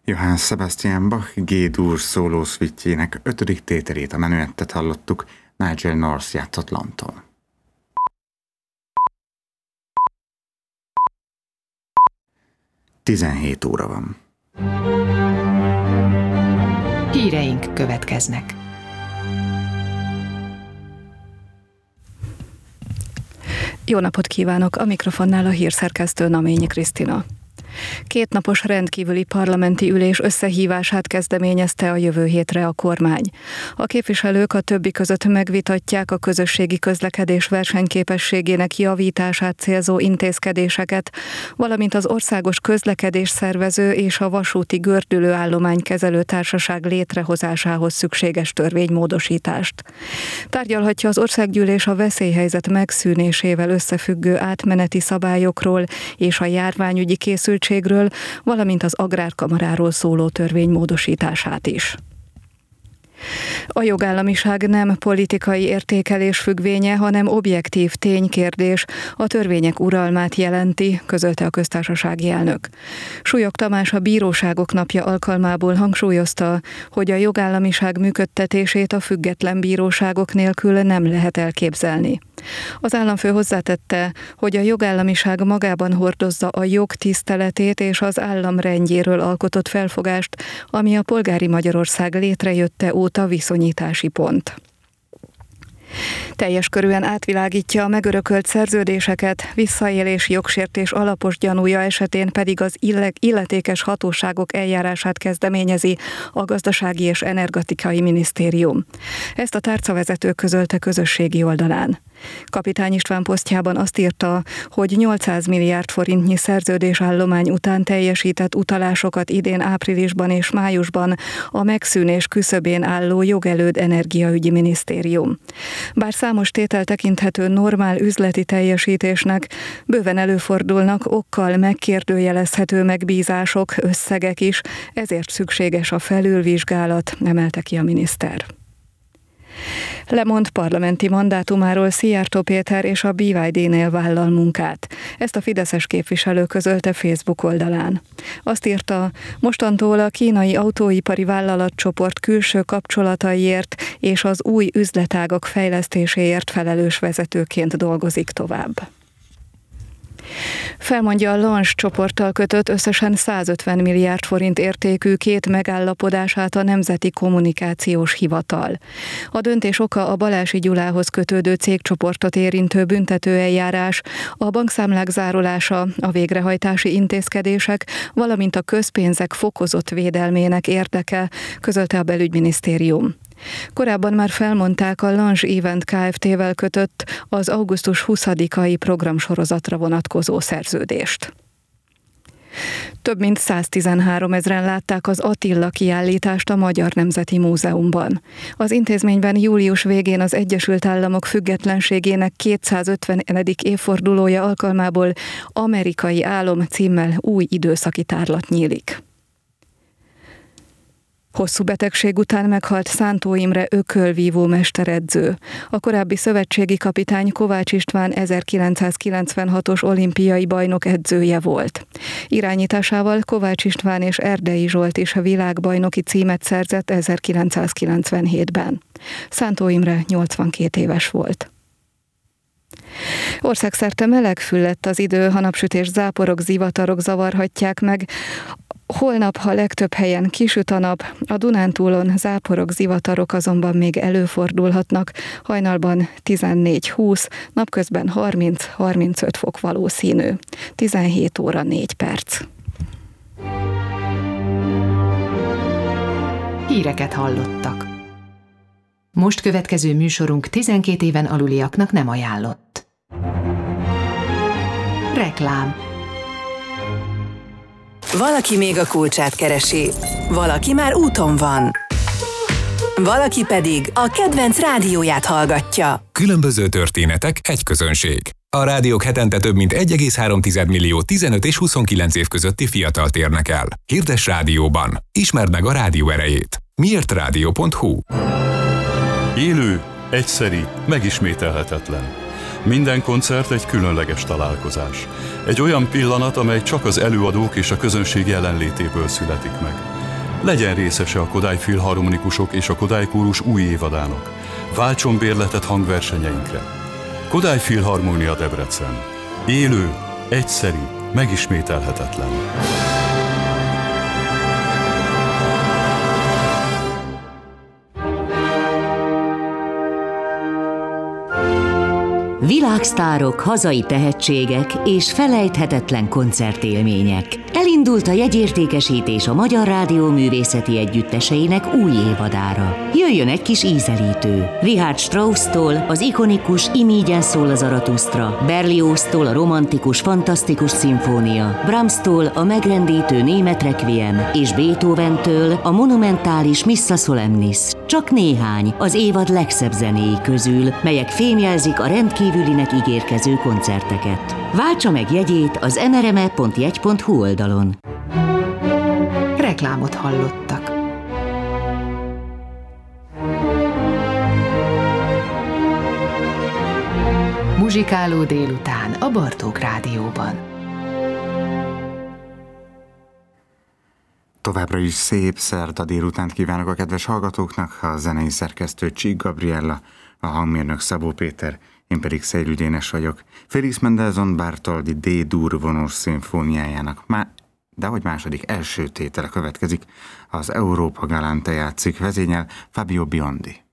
Johann Sebastian Bach G-dur szóló szvitjének 5. tételét, a menüettet hallottuk, Nigel North játszott Lanton. Tizenhét óra van. Híreink következnek. Jó napot kívánok! A mikrofonnál a hírszerkesztő Naményi Krisztina. Kétnapos rendkívüli parlamenti ülés összehívását kezdeményezte a jövő hétre a kormány. A képviselők a többi között megvitatják a közösségi közlekedés versenyképességének javítását célzó intézkedéseket, valamint az országos közlekedés szervező és a vasúti gördülőállomány kezelő társaság létrehozásához szükséges törvénymódosítást. Tárgyalhatja az országgyűlés a veszélyhelyzet megszűnésével összefüggő átmeneti szabályokról és a járványügyi készültségről, valamint az Agrárkamaráról szóló törvény módosítását is. A jogállamiság nem politikai értékelés függvénye, hanem objektív ténykérdés, a törvények uralmát jelenti, közölte a köztársasági elnök. Súlyog Tamás a Bíróságok napja alkalmából hangsúlyozta, hogy a jogállamiság működtetését a független bíróságok nélkül nem lehet elképzelni. Az államfő hozzátette, hogy a jogállamiság magában hordozza a jog tiszteletét és az állam rendjéről alkotott felfogást, ami a polgári Magyarország létrejötte óta viszonyítási pont. Teljes körűen átvilágítja a megörökölt szerződéseket, visszaélés, jogsértés alapos gyanúja esetén pedig az illetékes hatóságok eljárását kezdeményezi a Gazdasági és Energetikai Minisztérium. Ezt a tárcavezető közölte közösségi oldalán. Kapitány István posztjában azt írta, hogy 800 milliárd forintnyi szerződésállomány után teljesített utalásokat idén áprilisban és májusban a megszűnés küszöbén álló Jogelőd Energiaügyi Minisztérium. Bár számos tétel tekinthető normál üzleti teljesítésnek, bőven előfordulnak okkal megkérdőjelezhető megbízások, összegek is, ezért szükséges a felülvizsgálat, emelte ki a miniszter. Lemond parlamenti mandátumáról Szijjártó Péter és a BYD-nél vállal munkát. Ezt a fideszes képviselő közölte Facebook oldalán. Azt írta, mostantól a kínai autóipari vállalatcsoport külső kapcsolataiért és az új üzletágak fejlesztéséért felelős vezetőként dolgozik tovább. Felmondja a Lange csoporttal kötött összesen 150 milliárd forint értékű 2 megállapodását a Nemzeti Kommunikációs Hivatal. A döntés oka a Balási Gyulához kötődő cégcsoportot érintő büntetőeljárás, a bankszámlák zárulása, a végrehajtási intézkedések, valamint a közpénzek fokozott védelmének érdeke, közölte a Belügyminisztérium. Korábban már felmondták a Lange Event Kft-vel kötött az augusztus 20-ai programsorozatra vonatkozó szerződést. Több mint 113 000-en látták az Attila kiállítást a Magyar Nemzeti Múzeumban. Az intézményben július végén az Egyesült Államok függetlenségének 250. évfordulója alkalmából Amerikai Álom címmel új időszaki tárlat nyílik. Hosszú betegség után meghalt Szántó Imre ökölvívó mesteredző. A korábbi szövetségi kapitány Kovács István 1996-os olimpiai bajnok edzője volt. Irányításával Kovács István és Erdei Zsolt is a világbajnoki címet szerzett 1997-ben. Szántó Imre 82 éves volt. Országszerte melegfül lett az idő, ha napsütés, záporok, zivatarok zavarhatják meg. Holnap, ha legtöbb helyen kisüt a nap, a Dunántúlon záporok, zivatarok azonban még előfordulhatnak, hajnalban 14-20, napközben 30-35 fok valószínű. 17 óra 4 perc. Híreket hallottak. Most következő műsorunk 12 éven aluliaknak nem ajánlott. Reklám. Valaki még a kulcsát keresi, valaki már úton van, valaki pedig a kedvenc rádióját hallgatja. Különböző történetek, egy közönség. A rádiók hetente több mint 1,3 millió 15 és 29 év közötti fiatalt érnek el. Hirdess rádióban. Ismerd meg a rádió erejét. miértradio.hu. Élő, egyszeri, megismételhetetlen. Minden koncert egy különleges találkozás. Egy olyan pillanat, amely csak az előadók és a közönség jelenlétéből születik meg. legyen részese a Kodály Filharmonikusok és a Kodály Kórus új évadának. Váltson bérletet hangversenyeinkre. Kodály Filharmónia Debrecen. Élő, egyszeri, megismételhetetlen. Világsztárok, hazai tehetségek és felejthetetlen koncertélmények. Elindult a jegyértékesítés a Magyar Rádió művészeti együtteseinek új évadára. Jöjjön egy kis ízelítő. Richard Strauss-tól az ikonikus Imígyen szól a Zaratusztra, Berlioz-tól a romantikus, fantasztikus szimfónia, Brahms-tól a megrendítő német requiem és Beethoven-től a monumentális Missa Solemnis. Csak néhány az évad legszebb zenéi közül, melyek fémjelzik a rendkívülinek ígérkező koncerteket. Váltsa meg jegyét az nrme.jegy.hu oldalon. Reklámot hallottak. Muzsikáló délután a Bartók Rádióban. Továbbra is szép szerda délutánt kívánok a kedves hallgatóknak, a zenei szerkesztő Csík Gabriella, a hangmérnök Szabó Péter, én pedig Szélyl Dénes vagyok. Félix Mendelssohn Bartholdy D-dur vonós szimfóniájának második első tétele következik, az Europa Galante játszik, vezényel Fabio Biondi.